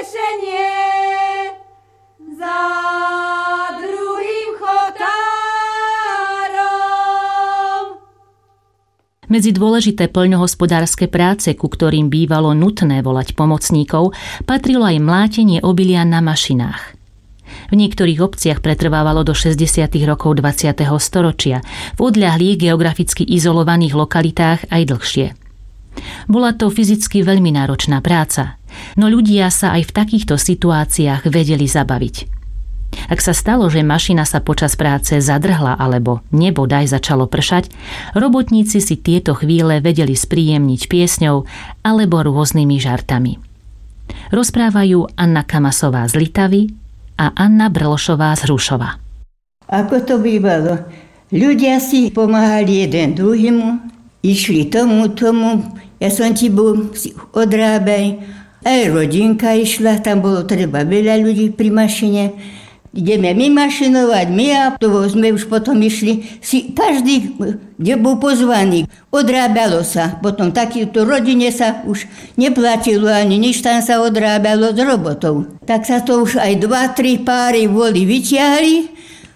potešenie za druhým chotárom. Medzi dôležité poľnohospodárske práce, ku ktorým bývalo nutné volať pomocníkov, patrilo aj mlátenie obilia na mašinách. V niektorých obciach pretrvávalo do 60. rokov 20. storočia, v odľahlých geograficky izolovaných lokalitách aj dlhšie. Bola to fyzicky veľmi náročná práca, no ľudia sa aj v takýchto situáciách vedeli zabaviť. Ak sa stalo, že mašina sa počas práce zadrhla alebo nebodaj začalo pršať, robotníci si tieto chvíle vedeli spríjemniť piesňou alebo rôznymi žartami. Rozprávajú Anna Kamasová z Litavy a Anna Brlošová z Hrušova. Ako to bývalo? Ľudia si pomáhali jeden druhému, išli tomu, ja som ti bol, odrábaj. Aj rodinka išla, tam bolo treba veľa ľudí pri mašine. Ideme my mašinovať, my a to sme už potom išli. Každý, kde bol pozvaný, odrábalo sa. Potom takýto rodine sa už neplatilo ani nič, tam sa odrábalo z robotov. Tak sa to už aj 2-3 páry boli vyťahli,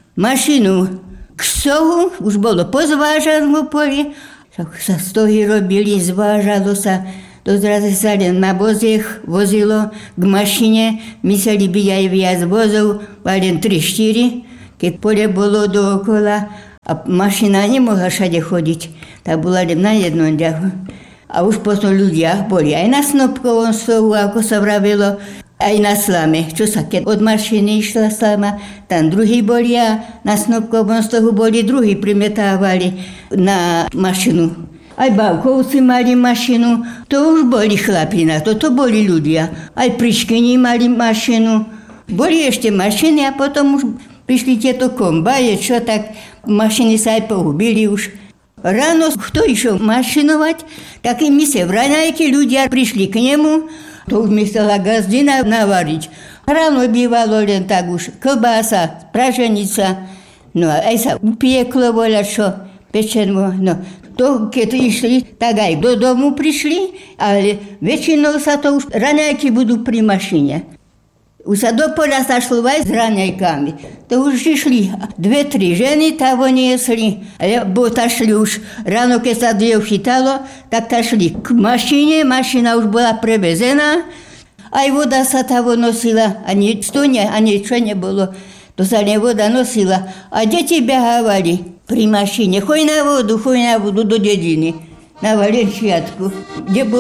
mašinu k sohu, už bolo pozvážané v poli, tak sa stohy robili, zvážalo sa. Dozrazu sa len na voziech vozilo k mašine, museli byť aj viac vozov, len 3-4, keď pole bolo dookola a mašina nemohla všade chodiť, tak bola len na jednom ďahu. A už potom ľudia boli aj na snopkovom stohu, ako sa vravilo, aj na slame. Čo sa, keď od mašiny išla slama, tam druhí boli a na snopkovom stohu boli druhí, primetávali na mašinu. Aj Bavkovci mali mašinu, to už boli chlapi na to boli ľudia. Aj Priškyni mali mašinu. Boli ešte mašiny a potom už prišli tieto kombaje, čo tak mašiny sa aj pohubili už. Ráno, kto išiel mašinovať, tak my sa v raňajke ľudia prišli k nemu, to už myslela gazdina navariť. Ráno bývalo len tak už klobása, praženica, no a aj sa upieklo voľačo, pečeno, no. To, keď išli, tak aj do domu prišli, ale väčšinou sa to už raňajky budú pri mašine. Už sa do poľa sa šlo aj s raňajkami. To už išli 2-3 ženy, tá niesli. Bo tá šli už ráno, keď sa diev chytalo, tak tá šli k mašine, mašina už bola prevezená. Aj voda sa tá nosila, ani stuňa, ani čo nebolo. To sa len voda nosila. A deti behávali pri mašine. Choď na vodu do dediny, na Valenčiatku, kde bol